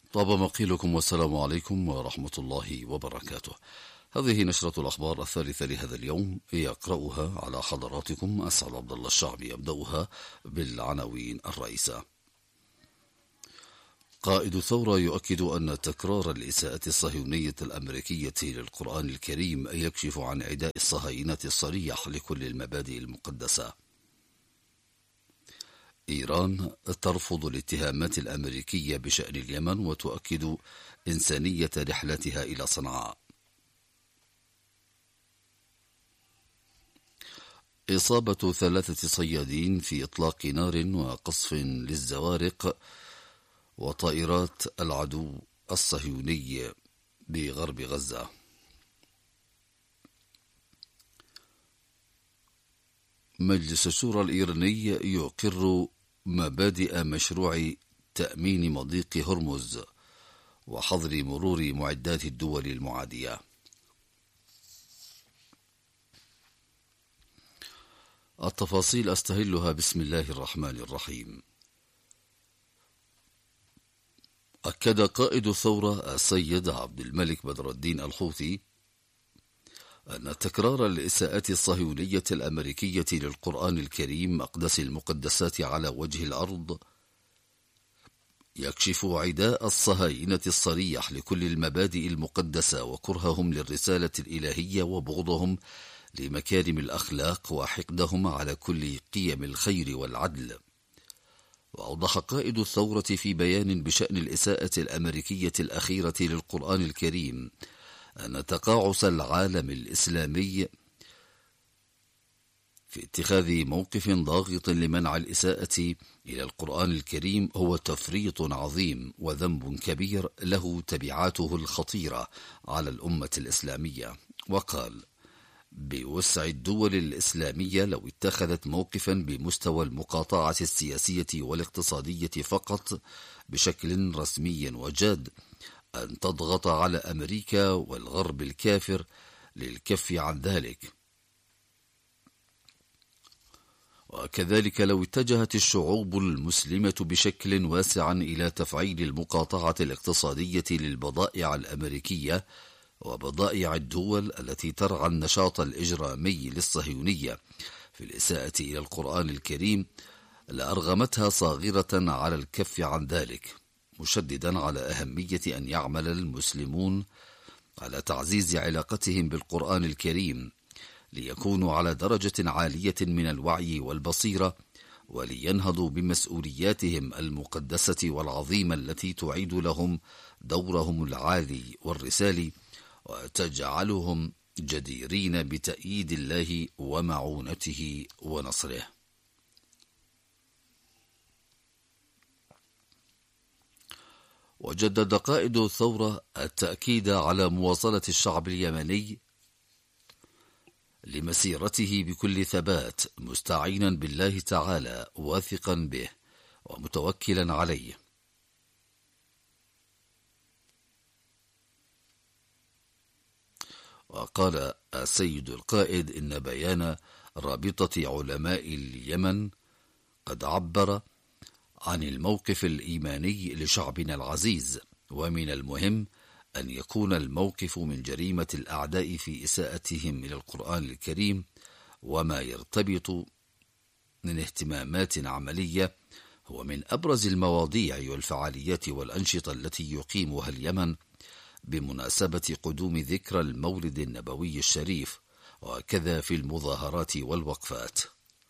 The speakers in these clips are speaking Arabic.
طاب مقيلكم والسلام عليكم ورحمة الله وبركاته. هذه نشرة الأخبار الثالثة لهذا اليوم، يقرأها على حضراتكم أسعد عبد الله الشعبي. يبدأها بالعناوين الرئيسة. قائد الثورة يؤكد أن تكرار الإساءة الصهيونية الأمريكية للقرآن الكريم يكشف عن عداء الصهاينة الصريح لكل المبادئ المقدسة. إيران ترفض الاتهامات الأمريكية بشأن اليمن وتؤكد إنسانية رحلتها إلى صنعاء. إصابة 3 صيادين في إطلاق نار وقصف للزوارق وطائرات العدو الصهيوني بغرب غزة. مجلس الشورى الإيراني يقر مبادئ مشروع تأمين مضيق هرمز وحظر مرور معدات الدول المعادية. التفاصيل أستهلها بسم الله الرحمن الرحيم. أكد قائد الثورة السيد عبد الملك بدر الدين الحوثي أن تكرار الإساءات الصهيونية الأمريكية للقرآن الكريم أقدس المقدسات على وجه الأرض يكشف عداء الصهاينة الصريح لكل المبادئ المقدسة وكرههم للرسالة الإلهية وبغضهم لمكارم الأخلاق وحقدهم على كل قيم الخير والعدل. وأوضح قائد الثورة في بيان بشأن الإساءة الأمريكية الأخيرة للقرآن الكريم أن تقاعس العالم الإسلامي في اتخاذ موقف ضاغط لمنع الإساءة إلى القرآن الكريم هو تفريط عظيم وذنب كبير له تبعاته الخطيرة على الأمة الإسلامية. وقال: بوسع الدول الإسلامية لو اتخذت موقفا بمستوى المقاطعة السياسية والاقتصادية فقط بشكل رسمي وجاد أن تضغط على أمريكا والغرب الكافر للكف عن ذلك. وكذلك لو اتجهت الشعوب المسلمة بشكل واسع إلى تفعيل المقاطعة الاقتصادية للبضائع الأمريكية وبضائع الدول التي ترعى النشاط الإجرامي للصهيونية في الإساءة إلى القرآن الكريم لأرغمتها صاغرة على الكف عن ذلك، مشددا على أهمية أن يعمل المسلمون على تعزيز علاقتهم بالقرآن الكريم ليكونوا على درجة عالية من الوعي والبصيرة ولينهضوا بمسؤولياتهم المقدسة والعظيمة التي تعيد لهم دورهم العالي والرسالي وتجعلهم جديرين بتأييد الله ومعونته ونصره. وجدد قائد الثورة التأكيد على مواصلة الشعب اليمني لمسيرته بكل ثبات مستعينا بالله تعالى واثقا به ومتوكلا عليه. وقال السيد القائد إن بيان رابطة علماء اليمن قد عبر عن الموقف الإيماني لشعبنا العزيز، ومن المهم أن يكون الموقف من جريمة الأعداء في إساءتهم إلى القرآن الكريم وما يرتبط من اهتمامات عملية هو من أبرز المواضيع والفعاليات والأنشطة التي يقيمها اليمن بمناسبة قدوم ذكرى المولد النبوي الشريف، وكذا في المظاهرات والوقفات.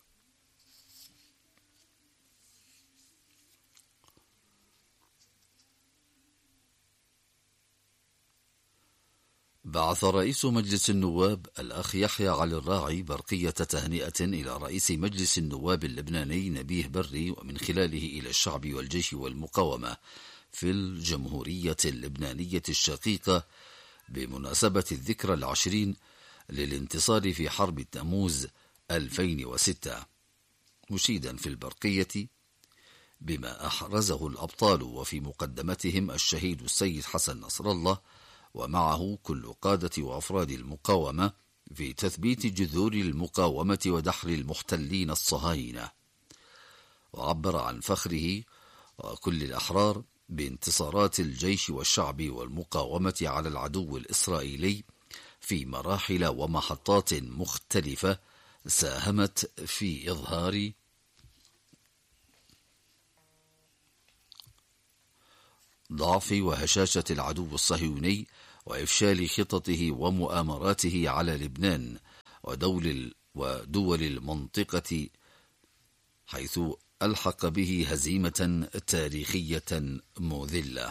بعث رئيس مجلس النواب الأخ يحيى علي الراعي برقية تهنئة إلى رئيس مجلس النواب اللبناني نبيه بري ومن خلاله إلى الشعب والجيش والمقاومة في الجمهورية اللبنانية الشقيقة بمناسبة الذكرى 20 للانتصار في حرب تموز 2006، مشيدا في البرقية بما أحرزه الأبطال وفي مقدمتهم الشهيد السيد حسن نصر الله ومعه كل قادة وأفراد المقاومة في تثبيت جذور المقاومة ودحر المحتلين الصهاينة. وعبر عن فخره وكل الأحرار بانتصارات الجيش والشعب والمقاومة على العدو الإسرائيلي في مراحل ومحطات مختلفة ساهمت في إظهار ضعف وهشاشة العدو الصهيوني وإفشال خططه ومؤامراته على لبنان ودول المنطقة، حيث ألحق به هزيمة تاريخية مذلة.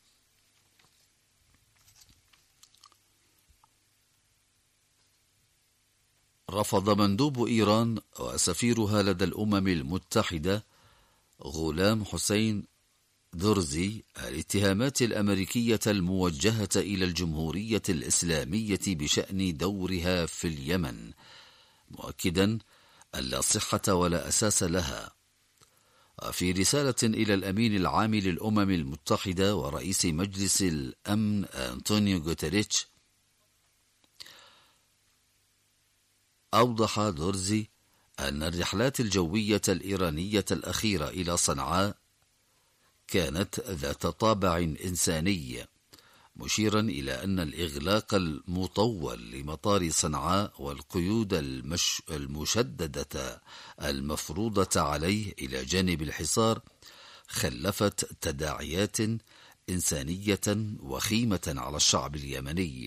رفض مندوب إيران وسفيرها لدى الأمم المتحدة غلام حسين درزي الاتهامات الأمريكية الموجهة إلى الجمهورية الإسلامية بشأن دورها في اليمن، مؤكدا أن لا صحة ولا أساس لها. في رسالة إلى الأمين العام للأمم المتحدة ورئيس مجلس الأمن أنطونيو غوتيريتش، أوضح درزي أن الرحلات الجوية الإيرانية الأخيرة إلى صنعاء كانت ذات طابع إنساني، مشيرا إلى أن الإغلاق المطول لمطار صنعاء والقيود المشددة المفروضة عليه إلى جانب الحصار خلفت تداعيات إنسانية وخيمة على الشعب اليمني.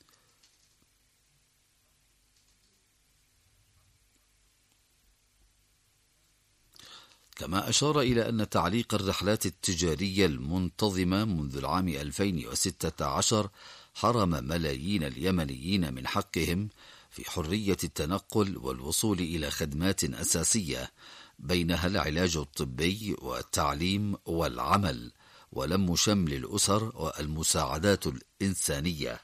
كما أشار إلى أن تعليق الرحلات التجارية المنتظمة منذ العام 2016 حرم ملايين اليمنيين من حقهم في حرية التنقل والوصول إلى خدمات أساسية، بينها العلاج الطبي والتعليم والعمل ولم شمل الأسر والمساعدات الإنسانية.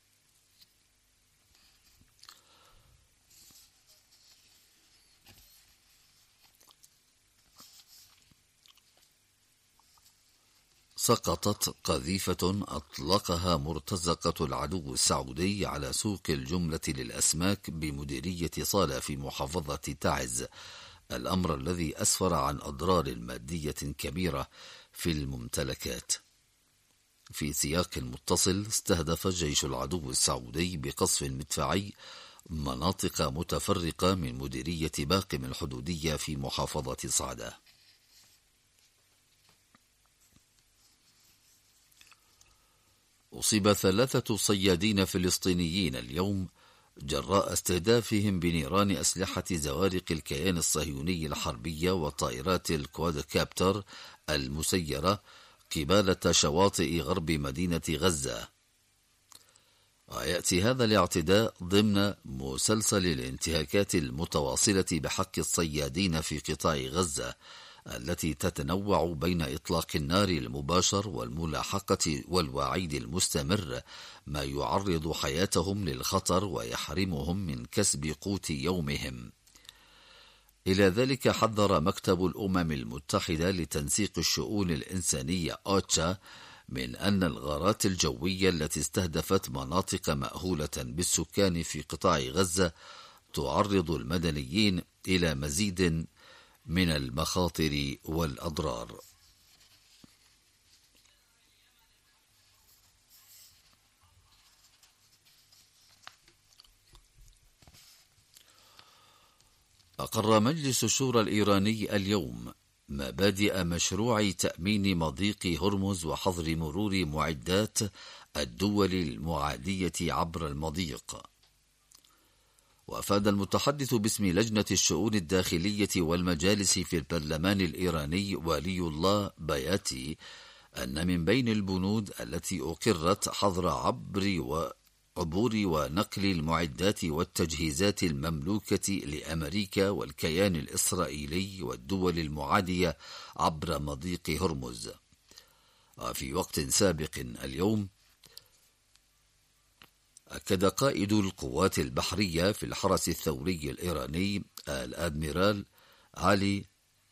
سقطت قذيفة أطلقها مرتزقة العدو السعودي على سوق الجملة للأسماك بمديرية صالة في محافظة تعز، الأمر الذي أسفر عن أضرار مادية كبيرة في الممتلكات. في سياق متصل، استهدف جيش العدو السعودي بقصف مدفعي مناطق متفرقة من مديرية باقم الحدودية في محافظة صعدة. أصيب 3 صيادين فلسطينيين اليوم جراء استهدافهم بنيران أسلحة زوارق الكيان الصهيوني الحربية وطائرات الكوادكابتر المسيرة قبالة شواطئ غرب مدينة غزة. ويأتي هذا الاعتداء ضمن مسلسل الانتهاكات المتواصلة بحق الصيادين في قطاع غزة، التي تتنوع بين إطلاق النار المباشر والملاحقة والوعيد المستمر، ما يعرض حياتهم للخطر ويحرمهم من كسب قوت يومهم. إلى ذلك حذر مكتب الأمم المتحدة لتنسيق الشؤون الإنسانية أوتشا من أن الغارات الجوية التي استهدفت مناطق مأهولة بالسكان في قطاع غزة تعرض المدنيين إلى مزيد من المخاطر والأضرار. أقر مجلس الشورى الإيراني اليوم مبادئ مشروع تأمين مضيق هرمز وحظر مرور معدات الدول المعادية عبر المضيق. وأفاد المتحدث باسم لجنة الشؤون الداخلية والمجالس في البرلمان الإيراني ولي الله بياتي أن من بين البنود التي أقرت حظر عبور ونقل المعدات والتجهيزات المملوكة لأمريكا والكيان الإسرائيلي والدول المعادية عبر مضيق هرمز. وفي وقت سابق اليوم أكد قائد القوات البحرية في الحرس الثوري الإيراني الأدميرال علي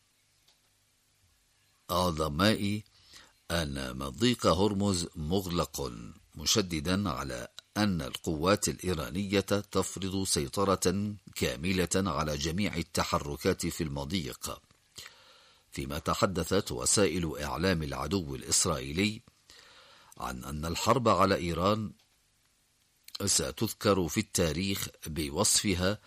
آدمائي أن مضيق هرمز مغلق، مشددا على أن القوات الإيرانية تفرض سيطرة كاملة على جميع التحركات في المضيق. فيما تحدثت وسائل إعلام العدو الإسرائيلي عن أن الحرب على إيران ستذكر في التاريخ بوصفها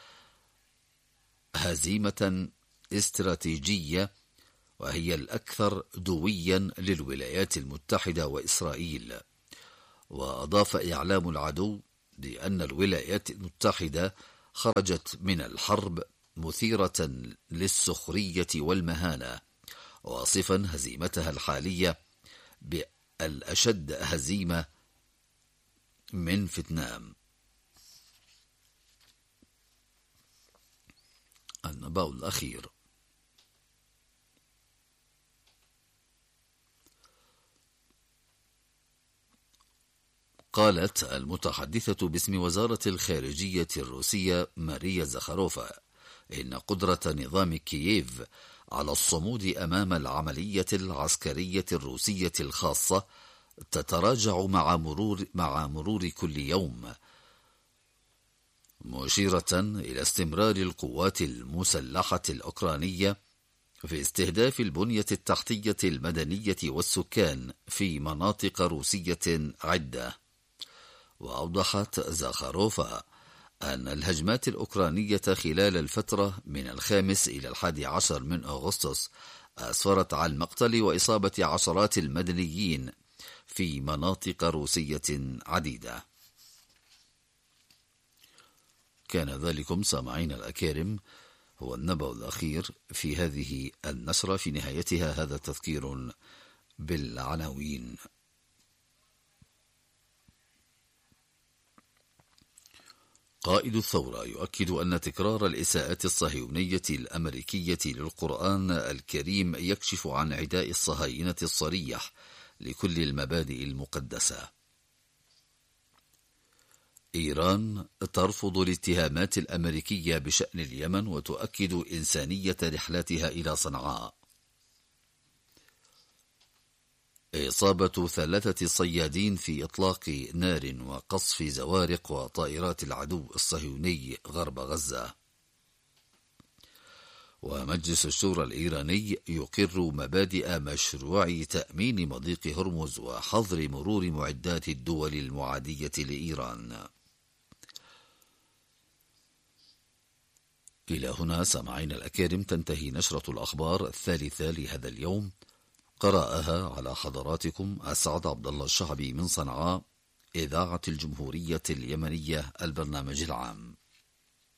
هزيمة استراتيجية، وهي الأكثر دويا للولايات المتحدة وإسرائيل. وأضاف إعلام العدو بأن الولايات المتحدة خرجت من الحرب مثيرة للسخرية والمهانة، واصفا هزيمتها الحالية بالأشد هزيمة من فيتنام. النبأ الأخير. قالت المتحدثة باسم وزارة الخارجية الروسية ماريا زخاروفا إن قدرة نظام كييف على الصمود أمام العملية العسكرية الروسية الخاصة تتراجع مع مرور كل يوم، مشيرة إلى استمرار القوات المسلحة الأوكرانية في استهداف البنية التحتية المدنية والسكان في مناطق روسية عدة. وأوضحت زاخاروفا أن الهجمات الأوكرانية خلال الفترة من 5 إلى 11 من أغسطس أسفرت عن مقتل وإصابة عشرات المدنيين في مناطق روسية عديدة. كان ذلكم سامعين الأكارم هو النبأ الأخير في هذه النشرة، في نهايتها هذا تذكير بالعناوين. قائد الثورة يؤكد أن تكرار الإساءات الصهيونية الأمريكية للقرآن الكريم يكشف عن عداء الصهاينة الصريح لكل المبادئ المقدسة. إيران ترفض الاتهامات الأمريكية بشأن اليمن وتؤكد إنسانية رحلاتها إلى صنعاء. إصابة 3 صيادين في إطلاق نار وقصف زوارق وطائرات العدو الصهيوني غرب غزة. ومجلس الشورى الإيراني يقر مبادئ مشروع تأمين مضيق هرمز وحظر مرور معدات الدول المعادية لإيران. إلى هنا سامعين الأكارم تنتهي نشرة الأخبار الثالثة لهذا اليوم، قرأها على حضراتكم أسعد عبد الله الشعبي من صنعاء، إذاعة الجمهورية اليمنية، البرنامج العام.